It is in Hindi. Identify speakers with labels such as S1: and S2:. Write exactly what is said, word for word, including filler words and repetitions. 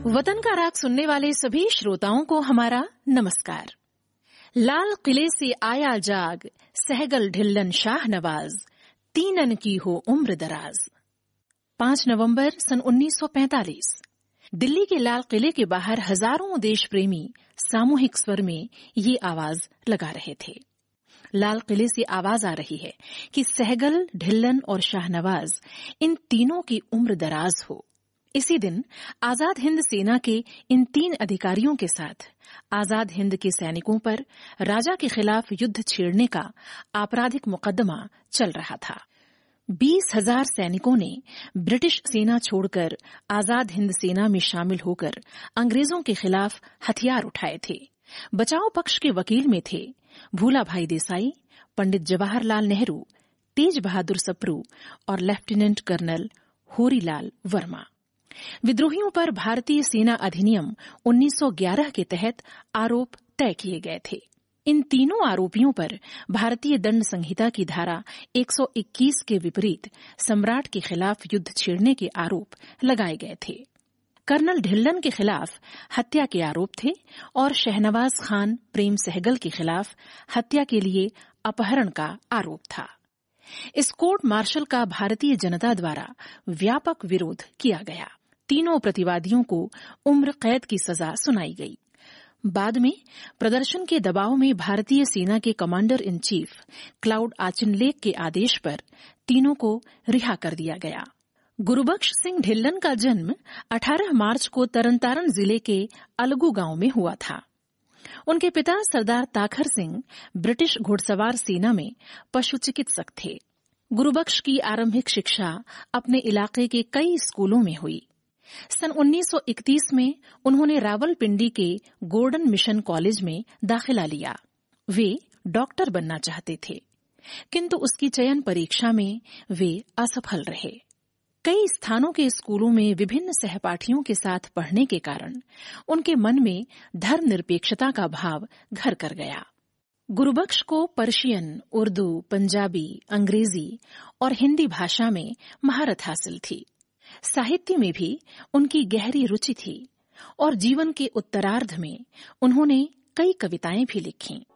S1: वतन का राग सुनने वाले सभी श्रोताओं को हमारा नमस्कार। लाल किले से आया जाग, सहगल ढिल्लन शाह नवाज, तीनन की हो उम्र दराज। पांच नवंबर सन उन्नीस सौ पैंतालीस दिल्ली के लाल किले के बाहर हजारों देश प्रेमी सामूहिक स्वर में ये आवाज लगा रहे थे। लाल किले से आवाज आ रही है कि सहगल, ढिल्लन और शाहनवाज इन तीनों की उम्र दराज हो। इसी दिन आजाद हिंद सेना के इन तीन अधिकारियों के साथ आजाद हिंद के सैनिकों पर राजा के खिलाफ युद्ध छेड़ने का आपराधिक मुकदमा चल रहा था। बीस हजार सैनिकों ने ब्रिटिश सेना छोड़कर आजाद हिंद सेना में शामिल होकर अंग्रेजों के खिलाफ हथियार उठाए थे। बचाव पक्ष के वकील में थे भूला भाई देसाई, पंडित जवाहरलाल नेहरू, तेज बहादुर सप्रू और लेफ्टिनेंट कर्नल होरीलाल वर्मा। विद्रोहियों पर भारतीय सेना अधिनियम उन्नीस सौ ग्यारह के तहत आरोप तय किए गए थे। इन तीनों आरोपियों पर भारतीय दंड संहिता की धारा एक सौ इक्कीस के विपरीत सम्राट के खिलाफ युद्ध छेड़ने के आरोप लगाए गए थे। कर्नल ढिल्लन के खिलाफ हत्या के आरोप थे और शहनवाज खान प्रेम सहगल के खिलाफ हत्या के लिए अपहरण का आरोप था। इस कोर्ट मार्शल का भारतीय जनता द्वारा व्यापक विरोध किया गया। तीनों प्रतिवादियों को उम्र कैद की सजा सुनाई गई। बाद में प्रदर्शन के दबाव में भारतीय सेना के कमांडर इन चीफ क्लाउड आचिनलेक के आदेश पर तीनों को रिहा कर दिया गया। गुरुबख्श सिंह ढिल्लन का जन्म अठारह मार्च को तरनतारन जिले के अलगू गांव में हुआ था। उनके पिता सरदार ताखर सिंह ब्रिटिश घुड़सवार सेना में पशु चिकित्सक थे। गुरुबख्श की आरंभिक शिक्षा अपने इलाके के कई स्कूलों में हुई। सन उन्नीस सौ इकतीस में उन्होंने रावलपिंडी के गोल्डन मिशन कॉलेज में दाखिला लिया। वे डॉक्टर बनना चाहते थे, किंतु उसकी चयन परीक्षा में वे असफल रहे। कई स्थानों के स्कूलों में विभिन्न सहपाठियों के साथ पढ़ने के कारण उनके मन में धर्मनिरपेक्षता का भाव घर कर गया। गुरुबख्श को पर्शियन, उर्दू, पंजाबी, अंग्रेजी और हिंदी भाषा में महारत हासिल थी। साहित्य में भी उनकी गहरी रुचि थी और जीवन के उत्तरार्ध में उन्होंने कई कविताएं भी लिखीं।